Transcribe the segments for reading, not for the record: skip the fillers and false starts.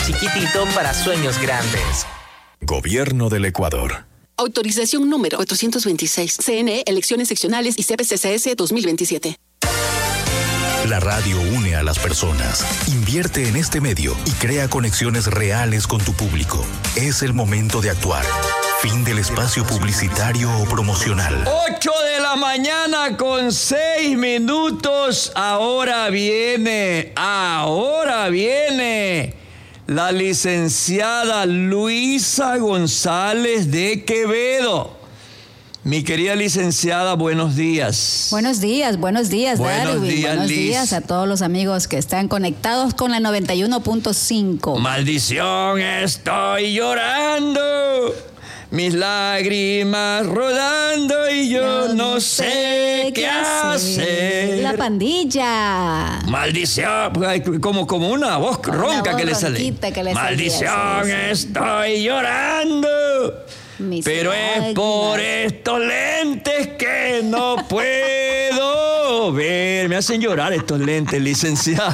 chiquitito para sueños grandes. Gobierno del Ecuador. Autorización número 426. CNE, elecciones seccionales y CPCCS 2027. La radio une a las personas. Invierte en este medio y crea conexiones reales con tu público. Es el momento de actuar. Fin del espacio publicitario o promocional. 8 de la mañana con 6 minutos. Ahora viene la licenciada Luisa González de Quevedo. Mi querida licenciada, buenos días. Buenos días, Darwin. Buenos días a todos los amigos que están conectados con la 91.5. Maldición, estoy llorando, mis lágrimas rodando y yo no sé qué hacer. La pandilla. Maldición, como una voz ronca que le sale. Maldición, estoy llorando. Pero es por estos lentes que no puedo ver. Me hacen llorar estos lentes, licenciada.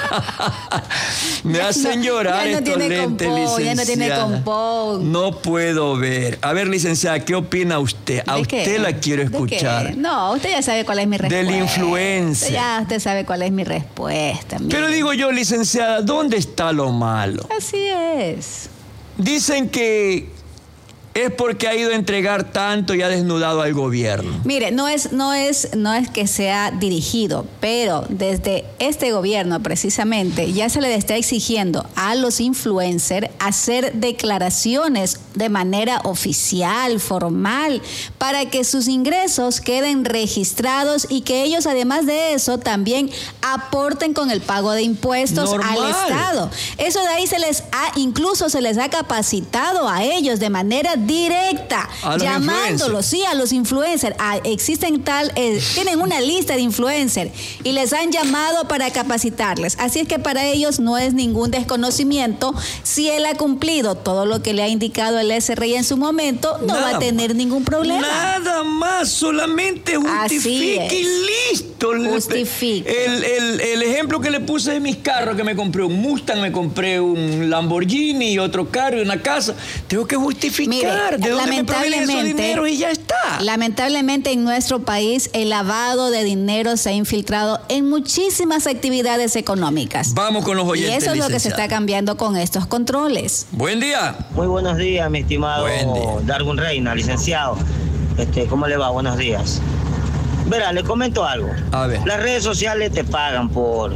Me hacen llorar estos lentes, licenciada. Ya no tiene compón. No puedo ver. A ver, licenciada, ¿qué opina usted? A usted la quiero escuchar. No, usted ya sabe cuál es mi respuesta. Del influencer. Ya usted sabe cuál es mi respuesta. Pero digo yo, licenciada, ¿dónde está lo malo? Así es. Dicen que es porque ha ido a entregar tanto y ha desnudado al gobierno. Mire, no es que sea dirigido, pero desde este gobierno precisamente ya se le está exigiendo a los influencers hacer declaraciones de manera oficial, formal, para que sus ingresos queden registrados y que ellos, además de eso, también aporten con el pago de impuestos al Estado. Eso de ahí incluso se les ha capacitado a ellos de manera directa, llamándolos, a los influencers. Tienen una lista de influencers y les han llamado para capacitarles. Así es que para ellos no es ningún desconocimiento. Si él ha cumplido todo lo que le ha indicado el SRI en su momento, no va a tener ningún problema. Nada más, solamente justifique y listo. Justifique. El ejemplo que le puse de mis carros, que me compré un Mustang, me compré un Lamborghini y otro carro y una casa. Tengo que justificar. Mire, ¿de dónde me proviene ese dinero? Y ya está. Lamentablemente en nuestro país el lavado de dinero se ha infiltrado en muchísimas actividades económicas. Vamos con los oyentes, y eso es lo que se licenciada. está cambiando con estos controles. Buen día. Muy buenos días, mi estimado Darwin Reina, licenciado. ¿Cómo le va? Buenos días. Verá, le comento algo. A ver. Las redes sociales te pagan por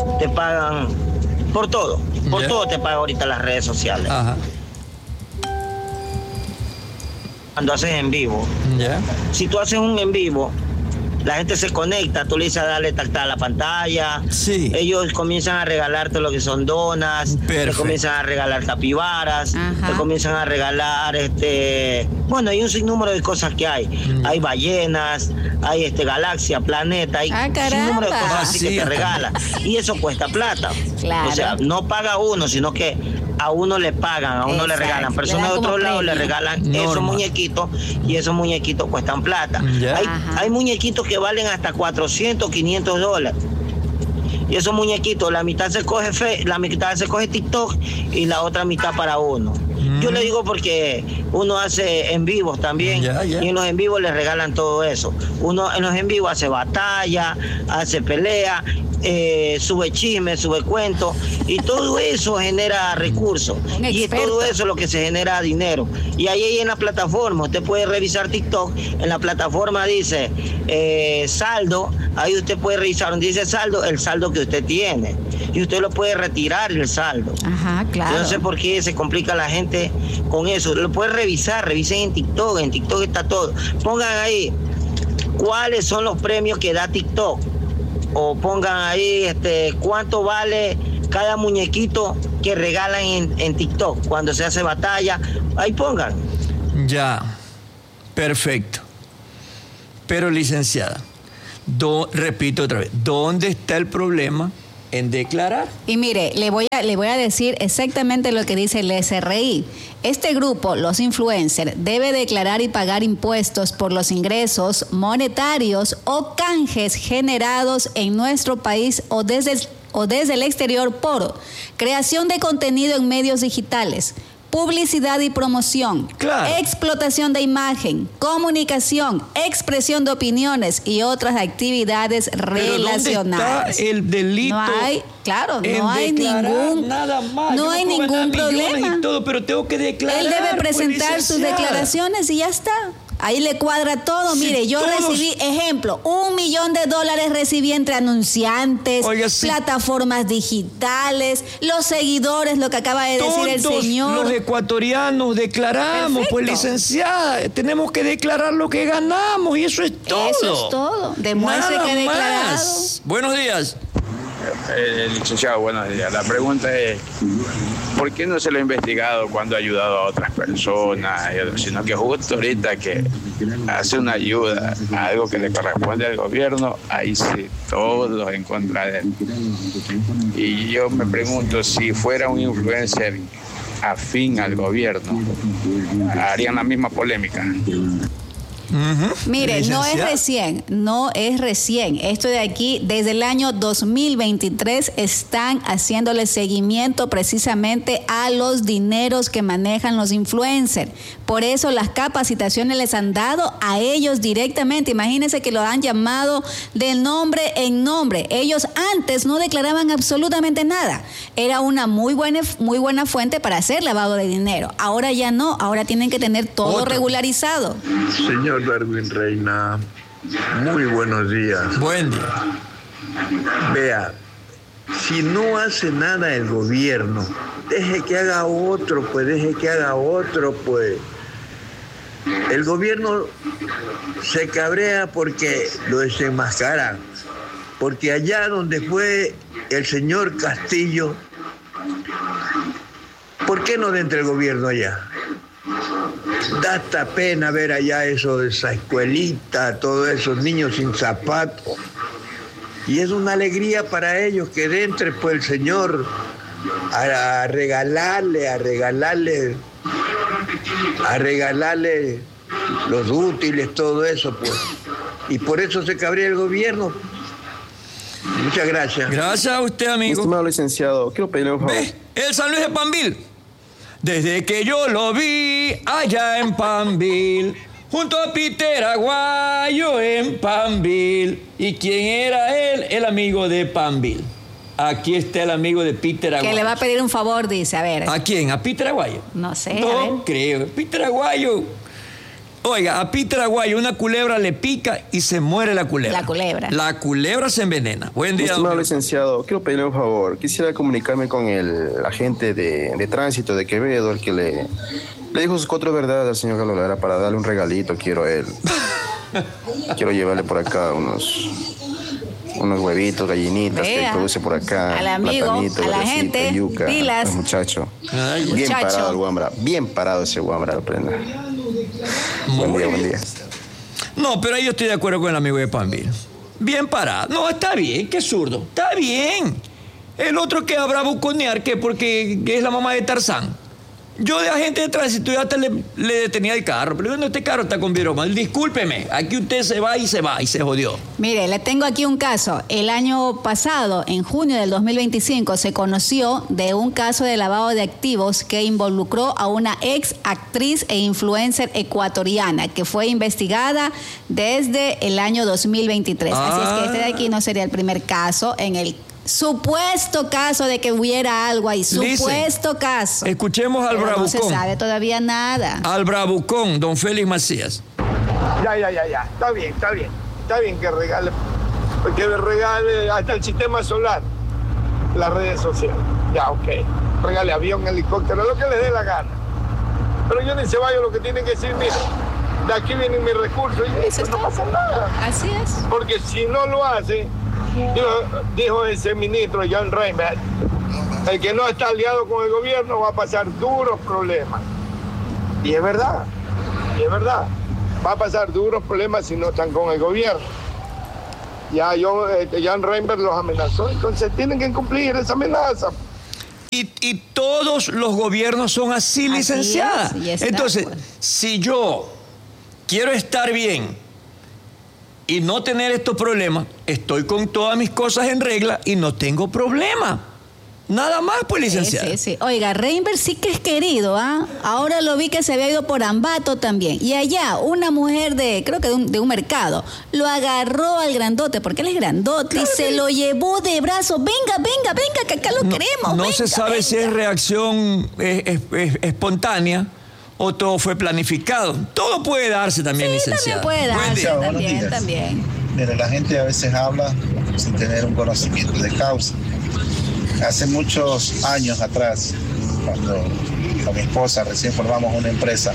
todo. Por todo te pagan ahorita las redes sociales. Ajá. Cuando haces en vivo. Si tú haces un en vivo, la gente se conecta, tú le dices darle tal a la pantalla. Sí. Ellos comienzan a regalarte lo que son donas, te comienzan a regalar capibaras, te comienzan a regalar bueno, hay un sinnúmero de cosas que hay. Hay ballenas, hay galaxia, planeta, hay un sinnúmero de cosas así que te regalan. Y eso cuesta plata. Claro. O sea, no paga uno, sino que a uno le pagan, a uno le regalan. Personas de otro lado le regalan esos muñequitos y esos muñequitos cuestan plata. Hay muñequitos que valen hasta $400, $500. Y esos muñequitos, la mitad se coge TikTok y la otra mitad para uno. Yo le digo porque uno hace en vivos también y en los en vivos le regalan todo eso. Uno en los en vivos hace batalla, hace pelea, sube chisme, sube cuentos y todo eso genera recursos y todo eso es lo que se genera dinero. Y ahí en la plataforma usted puede revisar TikTok, en la plataforma dice saldo, ahí usted puede revisar donde dice saldo, el saldo que usted tiene y usted lo puede retirar el saldo. Ajá, claro. Yo no sé por qué se complica la gente con eso. Lo puede revisar, revisen en TikTok está todo. Pongan ahí cuáles son los premios que da TikTok. O pongan ahí cuánto vale cada muñequito que regalan en TikTok cuando se hace batalla. Ahí pongan. Ya, perfecto. Pero licenciada, repito otra vez, ¿dónde está el problema en declarar? Y mire, le voy a decir exactamente lo que dice el SRI. Este grupo, los influencers, debe declarar y pagar impuestos por los ingresos monetarios o canjes generados en nuestro país o desde o desde el exterior por creación de contenido en medios digitales, publicidad y promoción, explotación de imagen, comunicación, expresión de opiniones y otras actividades relacionadas. ¿Dónde está el delito? No hay, no hay ningún, nada más. no hay ningún problema. Y todo, pero tengo que declarar. Él debe presentar sus declaraciones y ya está. Ahí le cuadra todo. Sí, mire, yo recibí, ejemplo, $1 millón recibí entre anunciantes, plataformas digitales, los seguidores, lo que acaba de decir el señor. Los ecuatorianos declaramos, pues licenciada, tenemos que declarar lo que ganamos y eso es todo. Eso es todo. Demuestre que he declarado. Buenos días. Licenciado, buenos días. La pregunta es, ¿por qué no se lo ha investigado cuando ha ayudado a otras personas? Sino que justo ahorita que hace una ayuda a algo que le corresponde al gobierno, ahí sí, todos en contra de él. Y yo me pregunto, si fuera un influencer afín al gobierno, ¿harían la misma polémica? Mire, no es recién. Esto de aquí, desde el año 2023, están haciéndole seguimiento precisamente a los dineros que manejan los influencers. Por eso las capacitaciones les han dado a ellos directamente. Imagínense que lo han llamado de nombre en nombre. Ellos antes no declaraban absolutamente nada. Era una muy buena fuente para hacer lavado de dinero. Ahora ya no, ahora tienen que tener todo regularizado. Señor Darwin Reina, muy buenos días. Buen día. Vea, si no hace nada el gobierno, deje que haga otro, pues. El gobierno se cabrea porque lo desenmascaran, porque allá donde fue el señor Castillo, ¿por qué no entra el gobierno allá? Da hasta pena ver allá esa escuelita, todos esos niños sin zapatos. Y es una alegría para ellos que entre pues el Señor a regalarle los útiles, todo eso, pues. Y por eso se cabrea el gobierno. Muchas gracias. Gracias a usted, amigo. Estimado licenciado, quiero pedirle un favor. El San Luis de Panvil. Desde que yo lo vi allá en Panvil, junto a Peter Aguayo en Panvil. ¿Y quién era él? El amigo de Panvil. Aquí está el amigo de Peter Aguayo. Que le va a pedir un favor, dice, a ver. ¿A quién? ¿A Peter Aguayo? No sé. No creo. Peter Aguayo. Oiga, a Peter Aguayo una culebra le pica y se muere la culebra. La culebra se envenena. Buen día. Estimado licenciado, quiero pedirle un favor. Quisiera comunicarme con el agente de tránsito de Quevedo, el que le dijo sus 4 verdades al señor Carlos Lara para darle un regalito. Quiero a él. Quiero llevarle por acá unos huevitos, gallinitas que produce por acá. Al amigo, a la gente, yuca, pilas. Al muchacho. Bien parado el guambra. Bien parado ese guambra, prenda. Buen día. No, pero ahí yo estoy de acuerdo con el amigo de Panvil. Bien parado. No, está bien, qué zurdo. Está bien. El otro que habrá buconear, que porque es la mamá de Tarzán. Yo de agente de tránsito ya hasta le detenía el carro. Pero bueno, este carro está con viroma. Discúlpeme, aquí usted se va y se jodió. Mire, le tengo aquí un caso. El año pasado, en junio del 2025, se conoció de un caso de lavado de activos que involucró a una ex actriz e influencer ecuatoriana que fue investigada desde el año 2023. Así es que este de aquí no sería el primer caso en el supuesto caso de que hubiera algo ahí. Supuesto caso. Escuchemos al bravucón. No se sabe todavía nada. Al bravucón, don Félix Macías. Ya. Está bien que regale hasta el sistema solar, las redes sociales. Ya, ok. Regale avión, helicóptero, lo que les dé la gana. Pero yo ni se vaya lo que tienen que decir, mira, de aquí vienen mis recursos y eso no pasa nada. Así es. Porque si no lo hace, dijo ese ministro John Reinberg, el que no está aliado con el gobierno va a pasar duros problemas. Y es verdad. Va a pasar duros problemas si no están con el gobierno. Ya John Reinberg los amenazó, entonces tienen que cumplir esa amenaza. Y todos los gobiernos son así, licenciada. Entonces, si yo quiero estar bien y no tener estos problemas, estoy con todas mis cosas en regla y no tengo problema. Nada más, pues, licenciado. Sí. Oiga, Reinberg sí que es querido, ¿ah? Ahora lo vi que se había ido por Ambato también. Y allá, una mujer creo que de un mercado, lo agarró al grandote, porque él es grandote, claro, y se lo llevó de brazo. Venga, que acá lo queremos. No se sabe si es reacción espontánea o todo fue planificado. Todo puede darse también, licenciado. También puede darse, también. Mira, la gente a veces habla sin tener un conocimiento de causa. Hace muchos años atrás, cuando con mi esposa recién formamos una empresa,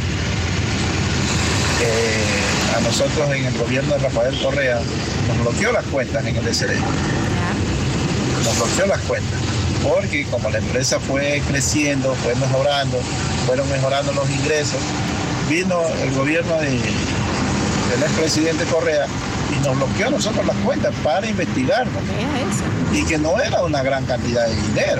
a nosotros en el gobierno de Rafael Correa nos bloqueó las cuentas en el SRI. Nos bloqueó las cuentas, porque como la empresa fue creciendo, fueron mejorando los ingresos, vino el gobierno del expresidente Correa y nos bloqueó a nosotros las cuentas para investigarnos. Y que no era una gran cantidad de dinero,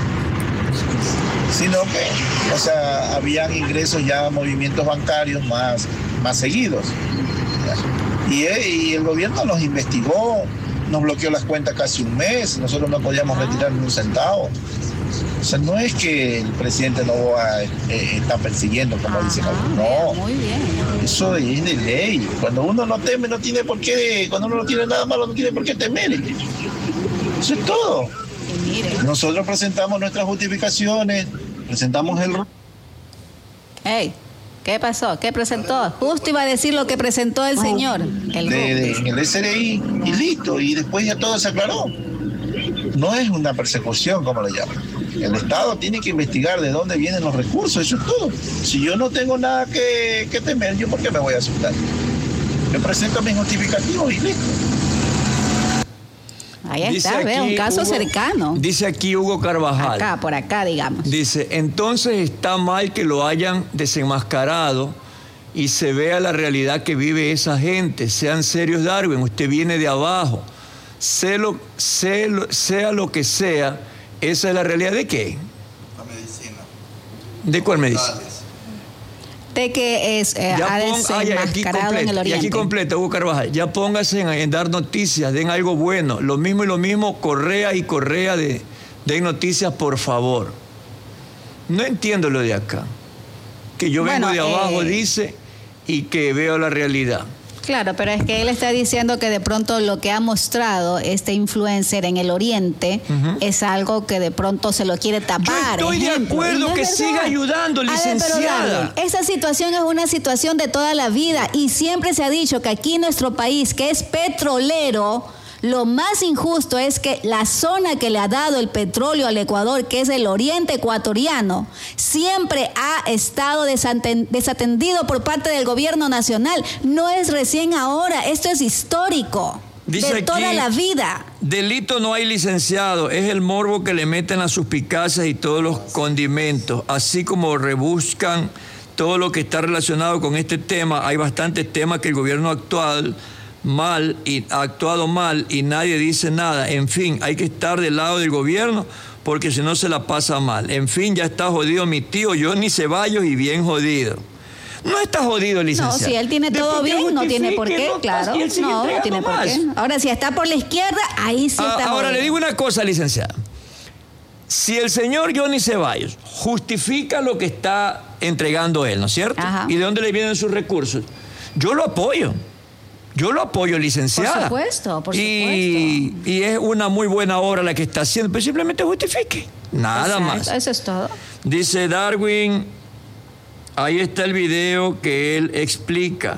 sino que, habían ingresos ya, movimientos bancarios más seguidos. Y el gobierno nos investigó, nos bloqueó las cuentas casi un mes, nosotros no podíamos retirar ni un centavo. O sea, no es que el presidente Noboa está persiguiendo, como dicen algunos. No, muy bien. Eso es de ley. Cuando uno no teme, no tiene por qué, cuando uno no tiene nada malo, no tiene por qué temer. Eso es todo. Nosotros presentamos nuestras justificaciones, presentamos el... Hey, ¿qué pasó? ¿Qué presentó? Justo iba a decir lo que presentó el señor. En el SRI, y listo, y después ya todo se aclaró. No es una persecución, como le llaman. El Estado tiene que investigar de dónde vienen los recursos, eso es todo. Si yo no tengo nada que temer, ¿yo por qué me voy a asustar? Yo presento mis justificativos y listo. Ahí está, un caso cercano. Dice aquí Hugo Carvajal. Por acá, digamos. Dice, entonces está mal que lo hayan desenmascarado y se vea la realidad que vive esa gente. Sean serios, Darwin, usted viene de abajo. Sea lo que sea, esa es la realidad. ¿De qué? La medicina. ¿De cuál medicina? De que es ha desenmascarado en el Oriente. Y aquí completa, Hugo Carvajal. Ya póngase en dar noticias, den algo bueno. Lo mismo, Correa den noticias, por favor. No entiendo lo de acá. Que yo vengo de abajo, dice, y que veo la realidad. Claro, pero es que él está diciendo que de pronto lo que ha mostrado este influencer en el Oriente es algo que de pronto se lo quiere tapar. Yo estoy de acuerdo que siga ayudando, licenciada. Pero esa situación es una situación de toda la vida y siempre se ha dicho que aquí en nuestro país, que es petrolero, lo más injusto es que la zona que le ha dado el petróleo al Ecuador, que es el oriente ecuatoriano, siempre ha estado desatendido por parte del gobierno nacional. No es recién ahora, esto es histórico. Dice de toda la vida. Delito no hay, licenciado, es el morbo que le meten las suspicacias y todos los condimentos, así como rebuscan todo lo que está relacionado con este tema. Hay bastantes temas que el gobierno actual ha actuado mal y nadie dice nada. En fin, hay que estar del lado del gobierno porque si no se la pasa mal. En fin, ya está jodido mi tío Johnny Ceballos y bien jodido. No está jodido, licenciado. No, si él tiene todo bien, no tiene por qué, claro. No tiene por qué. Ahora, si está por la izquierda, ahí sí está. Ahora le digo una cosa, licenciada. Si el señor Johnny Ceballos justifica lo que está entregando él, ¿no es cierto? Ajá. ¿Y de dónde le vienen sus recursos? Yo lo apoyo. Yo lo apoyo, licenciada. Por supuesto. Y es una muy buena obra la que está haciendo, pero simplemente justifique. Nada más. Eso es todo. Dice Darwin, ahí está el video que él explica.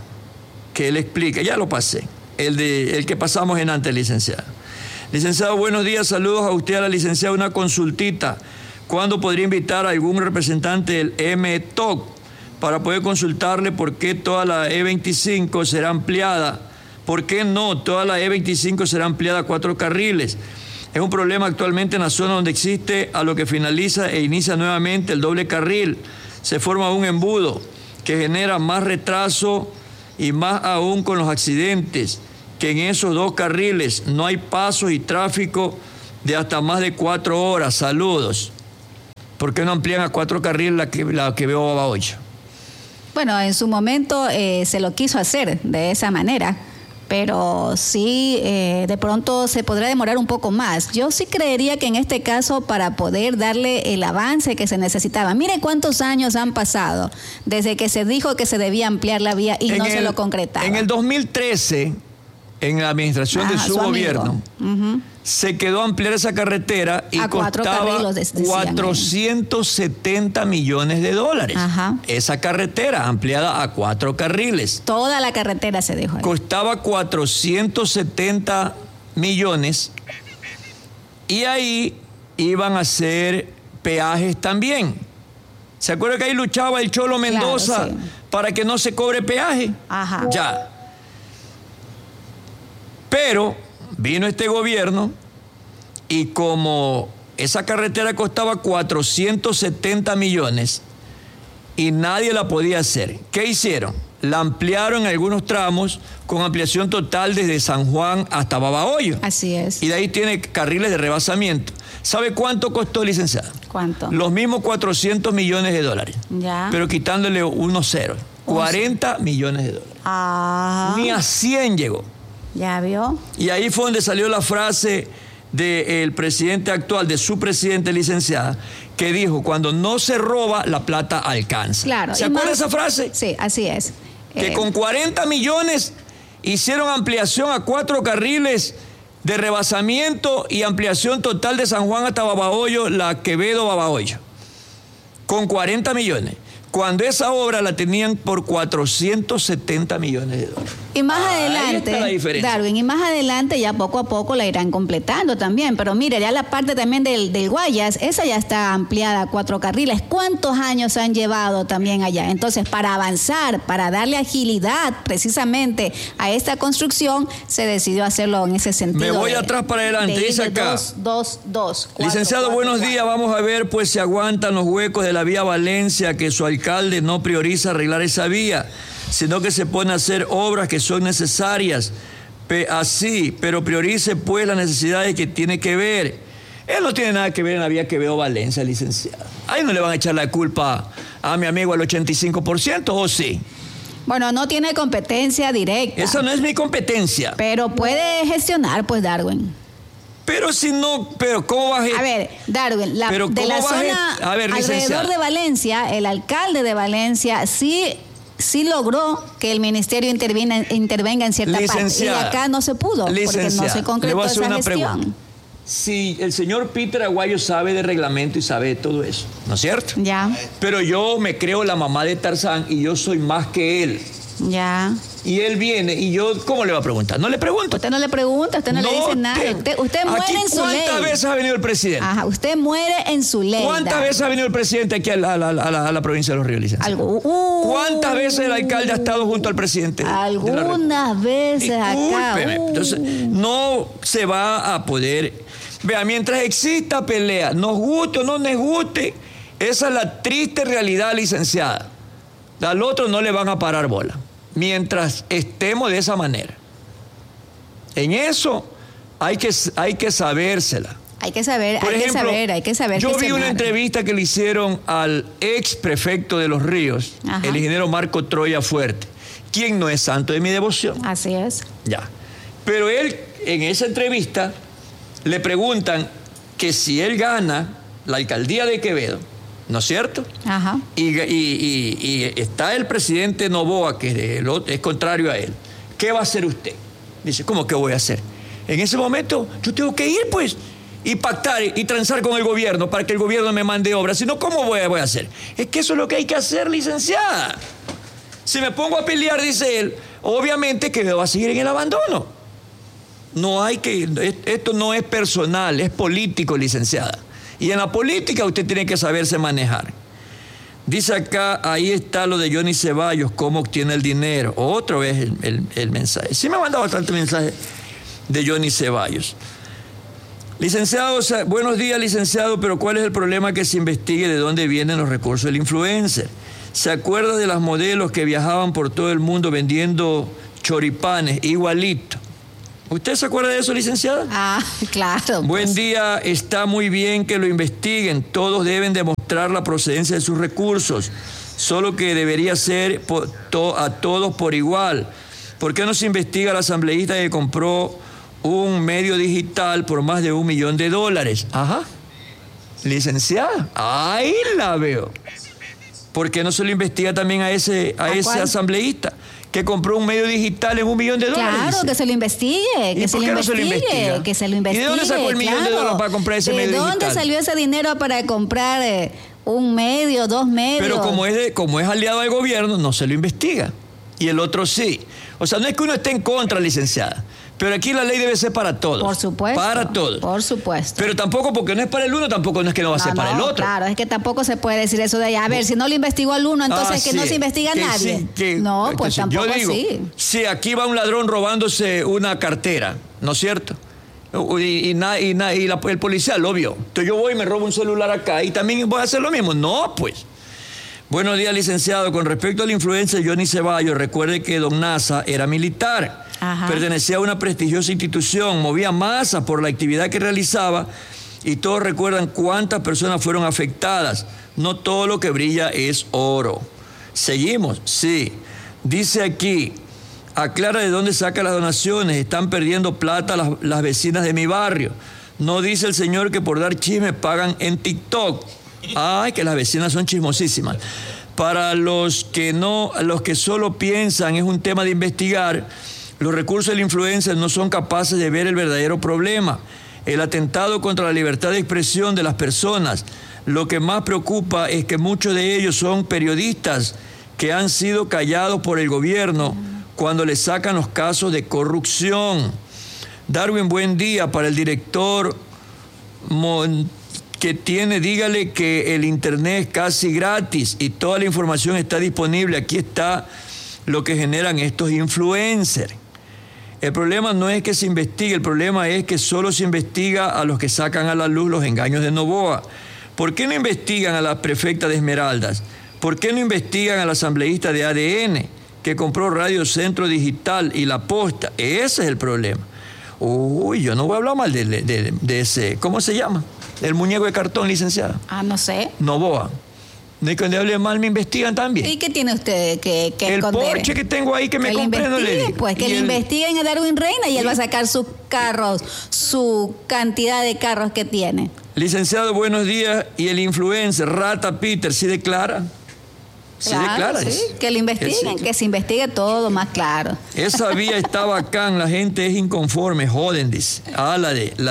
Ya lo pasé. El que pasamos en antes, licenciada. Licenciado, buenos días, saludos a usted, a la licenciada. Una consultita. ¿Cuándo podría invitar a algún representante del MTOC para poder consultarle por qué toda la E25 será ampliada? ¿Por qué no toda la E25 será ampliada a 4 carriles? Es un problema actualmente en la zona donde existe a lo que finaliza e inicia nuevamente el doble carril. Se forma un embudo que genera más retraso y más aún con los accidentes, que en esos 2 carriles no hay pasos y tráfico de hasta más de 4 horas. Saludos. ¿Por qué no amplían a 4 carriles la que veo a 8? Bueno, en su momento se lo quiso hacer de esa manera, pero sí, de pronto se podrá demorar un poco más. Yo sí creería que en este caso, para poder darle el avance que se necesitaba, mire cuántos años han pasado desde que se dijo que se debía ampliar la vía y no se lo concretaba. En el 2013, en la administración de su gobierno, se quedó a ampliar esa carretera y costaba 470 millones de dólares. Esa carretera ampliada a 4 carriles. Toda la carretera se dejó ahí. Costaba 470 millones y ahí iban a hacer peajes también. ¿Se acuerda que ahí luchaba el Cholo Mendoza para que no se cobre peaje? Ya. Pero vino este gobierno y como esa carretera costaba 470 millones y nadie la podía hacer, ¿qué hicieron? La ampliaron en algunos tramos con ampliación total desde San Juan hasta Babahoyo. Así es. Y de ahí tiene carriles de rebasamiento. ¿Sabe cuánto costó, licenciada? ¿Cuánto? Los mismos 400 millones de dólares. Ya. Pero quitándole unos ceros. 40 millones de dólares. Ni a 100 llegó. ¿Ya vio? Y ahí fue donde salió la frase del presidente actual, de su presidente, licenciada, que dijo, cuando no se roba, la plata alcanza. Claro. ¿Se acuerda esa frase? Sí, así es. Que con 40 millones hicieron ampliación a 4 carriles de rebasamiento y ampliación total de San Juan hasta Babahoyo, la Quevedo-Babahoyo. Con 40 millones. Cuando esa obra la tenían por 470 millones de dólares. Y más adelante, está la diferencia. Darwin, y más adelante ya poco a poco la irán completando también. Pero mire, ya la parte también del Guayas, esa ya está ampliada a 4 carriles. ¿Cuántos años han llevado también allá? Entonces, para avanzar, para darle agilidad precisamente a esta construcción, se decidió hacerlo en ese sentido. Me voy atrás para adelante, dice acá. 2. Licenciado, buenos días. Vamos a ver pues si aguantan los huecos de la vía Valencia, que su alcalde no prioriza arreglar esa vía, sino que se pone a hacer obras que son necesarias, pero priorice pues las necesidades que tiene que ver. Él no tiene nada que ver en la vía Quevedo-Valencia, licenciado. Ahí no le van a echar la culpa a mi amigo al 85%, ¿o sí? Bueno, no tiene competencia directa. Esa no es mi competencia. Pero puede gestionar, pues, Darwin. Pero si no, pero ¿cómo va a... A ver, Darwin, de la zona alrededor de Valencia, el alcalde de Valencia sí logró que el ministerio intervenga en cierta parte. Y acá no se pudo, porque no se concretó esa gestión. Pregunta. Si el señor Peter Aguayo sabe de reglamento y sabe de todo eso, ¿no es cierto? Ya. Pero yo me creo la mamá de Tarzán y yo soy más que él. Ya. Y él viene y yo, ¿cómo le va a preguntar? No le pregunto. Usted no le pregunta, usted no le dice nada. Usted muere en su ley. ¿Cuántas veces ha venido el presidente? Ajá, usted muere en su ley. ¿Cuántas veces ha venido el presidente aquí a la provincia de Los Ríos, licenciado? ¿Cuántas veces el alcalde ha estado junto al presidente? Algunas veces acá. Entonces, no se va a poder... Vea, mientras exista pelea, nos guste o no nos guste, esa es la triste realidad, licenciada. Al otro no le van a parar bola. Mientras estemos de esa manera. En eso hay que sabérsela. Hay que saber Yo vi una entrevista que le hicieron al ex prefecto de Los Ríos, el ingeniero Marco Troya Fuerte, quien no es santo de mi devoción. Así es. Ya. Pero él, en esa entrevista, le preguntan que si él gana la alcaldía de Quevedo, ¿no es cierto? Ajá. Y está el presidente Noboa, que es contrario a él. ¿Qué va a hacer usted? Dice, ¿cómo que voy a hacer? En ese momento yo tengo que ir, pues, y pactar y transar con el gobierno para que el gobierno me mande obras. Si no, ¿cómo voy a hacer? Es que eso es lo que hay que hacer, licenciada. Si me pongo a pelear, dice él, obviamente que va a seguir en el abandono. Esto no es personal, es político, licenciada. Y en la política usted tiene que saberse manejar. Dice acá, ahí está lo de Johnny Ceballos, cómo obtiene el dinero. Otra vez el mensaje. Sí me ha mandado bastante mensaje de Johnny Ceballos. Licenciado, buenos días, licenciado, pero ¿cuál es el problema que se investigue de dónde vienen los recursos del influencer? ¿Se acuerda de las modelos que viajaban por todo el mundo vendiendo choripanes igualito? ¿Usted se acuerda de eso, licenciada? Ah, claro. Buen día, está muy bien que lo investiguen. Todos deben demostrar la procedencia de sus recursos. Solo que debería ser a todos por igual. ¿Por qué no se investiga al asambleísta que compró un medio digital por más de $1 millón? Ajá. Licenciada, ahí la veo. ¿Por qué no se lo investiga también a ese asambleísta que compró un medio digital en $1 millón? Claro, que se lo investigue, que se lo investigue, que se lo investigue. ¿Y de dónde sacó el $1 millón para comprar ese medio digital? ¿De dónde salió ese dinero para comprar un medio, 2 medios? Pero como es aliado al gobierno, no se lo investiga. Y el otro sí. O sea, no es que uno esté en contra, licenciada. Pero aquí la ley debe ser para todos. Por supuesto. Para todos. Por supuesto. Pero tampoco porque no es para el uno, tampoco no es que no va a ser para el otro. Claro, es que tampoco se puede decir eso de allá. A ver, si no lo investigó al uno, entonces que no se investiga a nadie. No, pues tampoco así. Si aquí va un ladrón robándose una cartera, ¿no es cierto? Y el policía lo vio. Entonces yo voy y me robo un celular acá y también voy a hacer lo mismo. No, pues. Buenos días, licenciado. Con respecto al influencer Johnny Ceballos, recuerde que don Nasa era militar. Ajá. Pertenecía a una prestigiosa institución, movía masas por la actividad que realizaba y todos recuerdan cuántas personas fueron afectadas. No todo lo que brilla es oro. Seguimos, sí. Dice aquí, aclara de dónde saca las donaciones. Están perdiendo plata las vecinas de mi barrio. No dice el señor que por dar chisme pagan en TikTok. Ay, que las vecinas son chismosísimas. Para los que solo piensan es un tema de investigar, los recursos del influencer no son capaces de ver el verdadero problema, el atentado contra la libertad de expresión de las personas. Lo que más preocupa es que muchos de ellos son periodistas que han sido callados por el gobierno cuando les sacan los casos de corrupción. Darwin, buen día. Para el director que tiene, dígale que el internet es casi gratis y toda la información está disponible. Aquí está lo que generan estos influencers. El problema no es que se investigue, el problema es que solo se investiga a los que sacan a la luz los engaños de Noboa. ¿Por qué no investigan a la prefecta de Esmeraldas? ¿Por qué no investigan al asambleísta de ADN que compró Radio Centro Digital y La Posta? Ese es el problema. Uy, yo no voy a hablar mal de ese, ¿cómo se llama? El muñeco de cartón, licenciada. No sé. Noboa. No hay que hable mal, me investigan también. ¿Y qué tiene usted que el esconder? Porsche que tengo ahí que me compré, no le digo. Pues que le investiguen a Darwin Reina y él va a sacar sus carros, su cantidad de carros que tiene. Licenciado, buenos días. ¿Y el influencer Rata Peter sí declara? Sí, claro, sí, que lo investiguen, que se investigue todo más claro. Esa vía está bacán, la gente es inconforme, joden, dice. La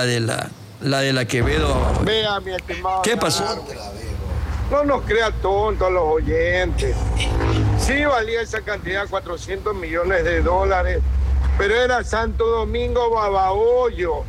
de la Quevedo. Vea, mi estimado. ¿Qué pasó? No nos crea tontos a los oyentes. Sí valía esa cantidad, $400 millones, pero era Santo Domingo Babahoyo.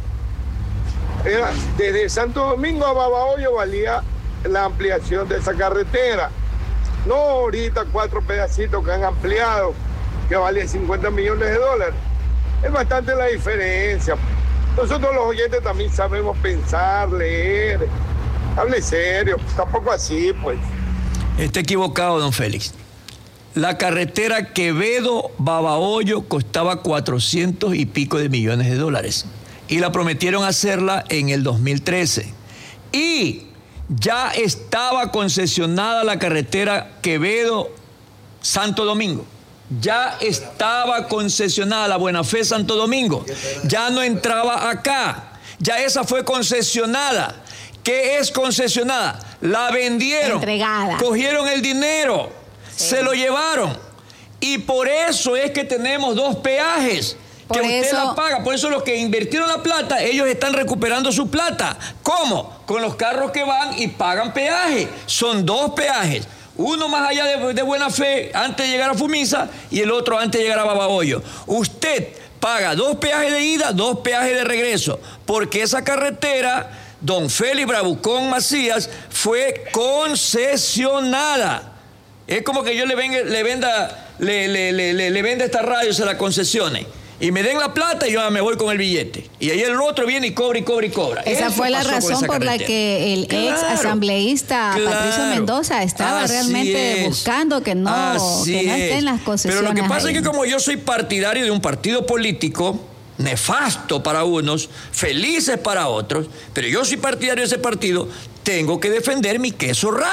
Desde Santo Domingo a Babahoyo valía la ampliación de esa carretera. No ahorita 4 pedacitos que han ampliado, que vale $50 millones. Es bastante la diferencia. Nosotros los oyentes también sabemos pensar, leer. Hable serio, tampoco así, pues. Está equivocado, don Félix. La carretera Quevedo-Babahoyo costaba $400 y pico de millones. Y la prometieron hacerla en el 2013. Y ya estaba concesionada la carretera Quevedo-Santo Domingo. Ya estaba concesionada la Buena Fe Santo Domingo. Ya no entraba acá. Ya esa fue concesionada. ¿Qué es concesionada? La vendieron. Entregada. Cogieron el dinero. Sí. Se lo llevaron. Y por eso es que tenemos 2 peajes. Que usted la paga. Por eso los que invirtieron la plata, ellos están recuperando su plata. ¿Cómo? Con los carros que van y pagan peaje. Son 2 peajes. Uno más allá de Buena Fe, antes de llegar a Fumisa, y el otro antes de llegar a Babahoyo. Usted paga 2 peajes de ida, 2 peajes de regreso, porque esa carretera, don Félix Bravucón Macías, fue concesionada. Es como que yo le venda esta radio, se la concesione. Y me den la plata y yo me voy con el billete. Y ahí el otro viene y cobra y cobra y cobra. Esa fue la razón por la que el ex asambleísta Patricio Mendoza estaba realmente buscando que no estén las concesiones. Pero lo que pasa ahí. es que como yo soy partidario de un partido político, nefasto para unos, felices para otros, pero yo soy partidario de ese partido, tengo que defender mi queso raya.